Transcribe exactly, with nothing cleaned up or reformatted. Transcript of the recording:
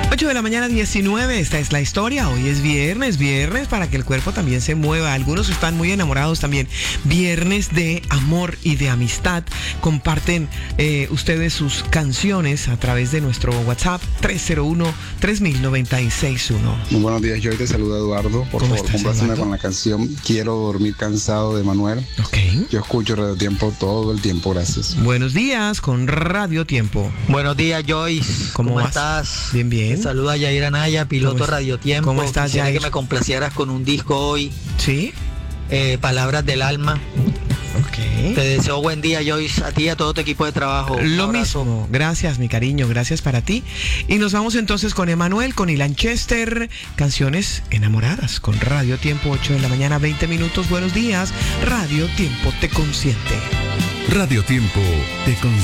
ocho de la mañana, diecinueve, esta es la historia. Hoy es viernes, viernes para que el cuerpo también se mueva. Algunos están muy enamorados también. Viernes de amor y de amistad. Comparten eh, ustedes sus canciones a través de nuestro WhatsApp tres cero uno, tres mil noventa y seis uno. Muy buenos días, yo hoy te saludo Eduardo. Por ¿Cómo favor, estás, compláceme Eduardo? con la canción Quiero dormir cansado de Manuel. Ok. Yo escucho Radio Tiempo todo el tiempo, gracias. Buenos días con Radio Tiempo. Buenos días, Joyce. ¿Cómo ¿Cómo, vas? estás? Bien, bien. Te saluda Yair Anaya, piloto ¿Cómo es- Radio Tiempo. cómo estás, Quisiera Yair? que me complacieras con un disco hoy, ¿Sí? eh, Palabras del Alma. Ok. Te deseo buen día, Joyce, a ti y a todo tu equipo de trabajo. Un Lo abrazo. mismo, gracias mi cariño, gracias para ti. Y nos vamos entonces con Emanuel, con Ilan Chester, canciones enamoradas con Radio Tiempo, ocho de la mañana, veinte minutos. Buenos días, Radio Tiempo te consiente. Radio Tiempo te consiente.